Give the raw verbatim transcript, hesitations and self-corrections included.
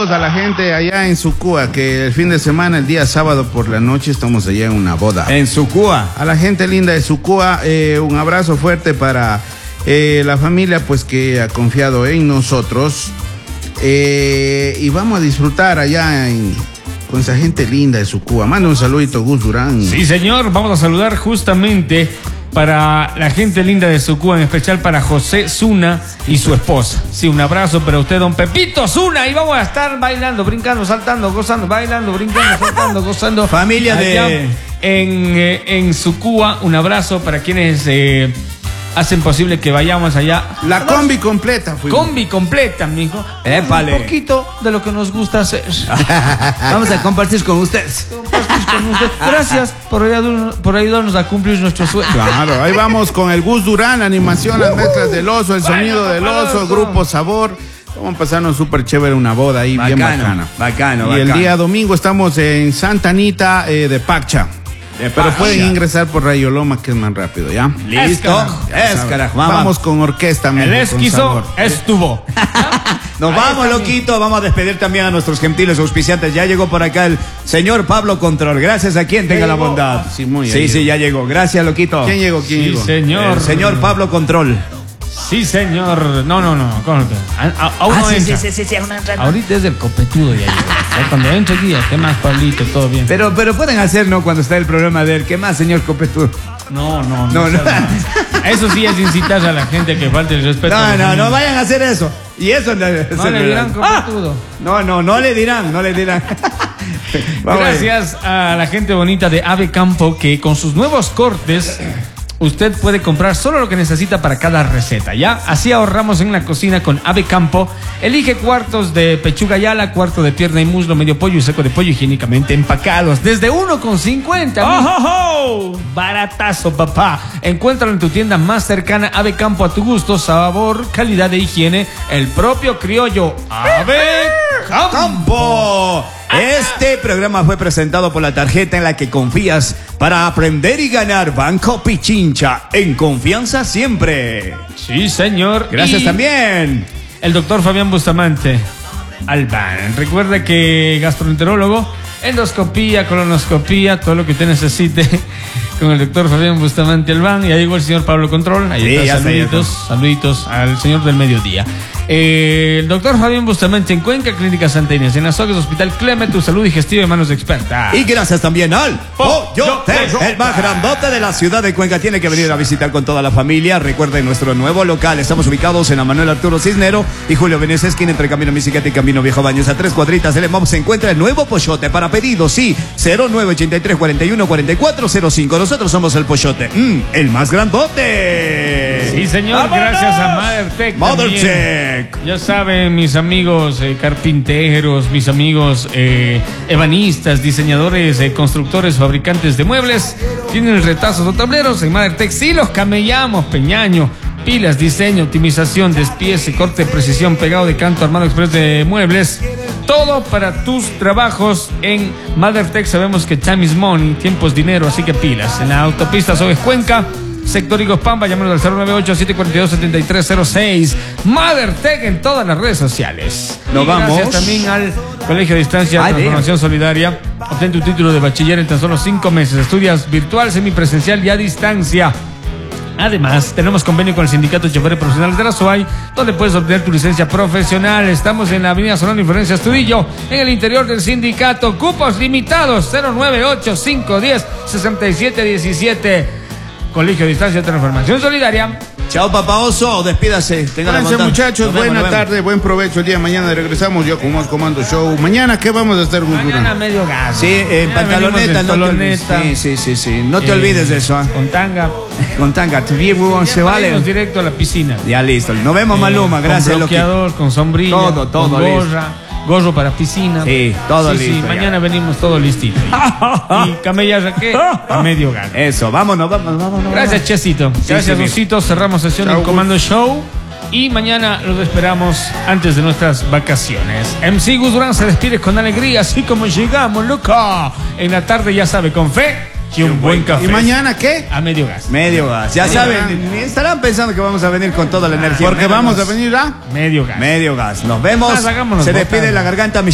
saludos a la gente allá en Sucúa, que el fin de semana, el día sábado por la noche, estamos allá en una boda. En Sucúa. A la gente linda de Sucúa, eh, un abrazo fuerte para eh, la familia, pues que ha confiado en nosotros. Eh, y vamos a disfrutar allá en, con esa gente linda de Sucúa. Manda un saludito, Gus Durán. Sí, señor, vamos a saludar justamente para la gente linda de Sucúa, en especial para José Zuna y su esposa. Sí, un abrazo para usted, don Pepito Zuna, y vamos a estar bailando, brincando, saltando, gozando, bailando, brincando, saltando, gozando. Familia de... En, eh, en Sucúa, un abrazo para quienes eh, hacen posible que vayamos allá. La combi completa. Fuimos. Combi completa, mijo. Épale. Un poquito de lo que nos gusta hacer. Vamos a compartir con ustedes. Compartir con usted. Gracias por ayudarnos, por ayudarnos a cumplir nuestro sueño. Claro, ahí vamos con el Gus Durán, la animación, las mezclas del oso, el sonido del oso, Grupo Sabor. Vamos a pasarnos súper chévere una boda ahí, Bacano, bien bacana. Bacano, Y bacano. el día domingo estamos en Santa Anita eh, de Pacha. De Pero Pacha. pueden ingresar por Rayo Loma, que es más rápido, ¿ya? Listo. Es, carajo. Vamos. Vamos con orquesta. El mijo, con esquizo sabor. estuvo. Nos Ahí vamos, está, loquito. Vamos a despedir también a nuestros gentiles auspiciantes. Ya llegó por acá el señor Pablo Control. Gracias a quien tenga la bondad. Sí, muy Sí, bien. sí, ya llegó. Gracias, loquito. ¿Quién llegó? ¿Quién Sí, llegó? señor. El señor Pablo Control. Sí, señor. No, no, no. ¿Cómo que? A- a- Aún no Ah, sí, entra. sí, sí, sí, aún no entra. Ahorita es el copetudo ya llegó. Ya cuando entre aquí, ¿qué más, Pablito? Todo bien. Pero, pero pueden hacer, ¿no? Cuando está el programa de él. ¿Qué más, señor Copetudo? No, no, No, no. no. no. Eso sí es incitar a la gente que falte el respeto. No, a los no, no niños. vayan a hacer eso. Y eso no, No le dirán copetudo. No, no, no le dirán, no le dirán. Vamos a ver. Gracias a la gente bonita de Ave Campo, que con sus nuevos cortes usted puede comprar solo lo que necesita para cada receta, ¿ya? Así ahorramos en la cocina con Ave Campo. Elige cuartos de pechuga y ala, cuarto de pierna y muslo, medio pollo y seco de pollo higiénicamente empacados. Desde uno con cincuenta. ¡Oh, oh! Baratazo, papá. Encuéntralo en tu tienda más cercana. Ave Campo, a tu gusto, sabor, calidad de higiene. El propio criollo. Ave Campo. Campo. Este programa fue presentado por la tarjeta en la que confías para aprender y ganar. Banco Pichincha, en confianza siempre. Sí, señor. Gracias Y también. el doctor Fabián Bustamante Albán. Recuerda que gastroenterólogo, endoscopía, colonoscopía, todo lo que usted necesite con el doctor Fabián Bustamante Albán. Ya llegó el señor Pablo Control. Ahí Sí, está, ya está, ya saluditos, está. saluditos al señor del mediodía. Eh, el doctor Fabián Bustamante en Cuenca, Clínica Santa Inés, en Azogues, Hospital Cleme, tu salud digestiva en manos de experta. Y gracias también al Pollote, Pollo. el más grandote de la ciudad de Cuenca. Tiene que venir a visitar con toda la familia. Recuerden nuestro nuevo local. Estamos ubicados en la Manuel Arturo Cisnero y Julio Venecia, esquina entre Camino Bicicleta y Camino Viejo Baños. A tres cuadritas del E M O P se encuentra el nuevo Pollote. Para pedidos, sí, cero nueve ochenta y tres cuarenta y uno cuarenta y cuatro cero cinco. Nosotros somos el Pollote, mm, el más grandote. Sí, señor, ¡Vámonos! gracias a MotherTech. MotherTech. Ya saben, mis amigos eh, carpinteros, mis amigos eh, ebanistas, diseñadores, eh, constructores, fabricantes de muebles, tienen retazos o tableros en MotherTech. Sí, los camellamos, Peñaño. Pilas, diseño, optimización, despiece, corte, precisión, pegado de canto, armado express de muebles. Todo para tus trabajos en MotherTech. Sabemos que time is money, tiempo es dinero, así que pilas. En la autopista Sogues Cuenca, sector Higos Pampa, llámenos al cero nueve ocho, siete cuatro dos, siete tres cero seis. MotherTech en todas las redes sociales. Nos Y vamos. Gracias también al Colegio de Distancia Ay, Transformación Solidaria. Obtén tu título de bachiller en tan solo cinco meses. Estudias virtual, semipresencial y a distancia. Además, tenemos convenio con el Sindicato de Choferes Profesionales de la S O A I, donde puedes obtener tu licencia profesional. Estamos en la avenida Solano y Florencia Astudillo, en el interior del sindicato. Cupos limitados, cero nueve ocho, cinco uno cero, seis siete uno siete. Colegio de Distancia de Transformación Solidaria. Chao, papá oso, despídase. Tenga la Cuídense, bondad. muchachos, Nos vemos, buena nos vemos. tarde, buen provecho. El día de mañana regresamos yo con más Comando Show. Mañana, ¿qué vamos a hacer, Gus Mañana Durán? medio gas. Sí, en Mañana pantaloneta, venimos en no te olvides. pantaloneta. Sí, sí, sí, sí. No te Eh, olvides de eso. ¿eh? Con tanga. Con tanga, tu viejo se vale. Vamos directo a la piscina. Ya listo. Nos vemos, Maluma. Eh, Gracias, con Loki. bloqueador, con sombrilla, Todo, todo con listo. gorra, gorro para piscina. Sí, todo Sí, sí, listo ya. mañana venimos todo listito. Y camella raqué a medio gano. Eso, vámonos, vámonos, vámonos. Gracias, Chesito. Gracias, señor. Osito. Cerramos sesión Chau, en Comando Show. Y mañana los esperamos antes de nuestras vacaciones. M C Gus Durán se despide con alegría, así como llegamos, loca. En la tarde, ya sabe, con fe y un buen café. ¿Y mañana qué? A medio gas. Medio gas. Ya Medio saben, gas. ni estarán pensando que vamos a venir con toda la energía. Porque Medio vamos gas. a venir a... Medio gas. Medio gas. Nos vemos. Más, hagámonos Se despide botas. la garganta.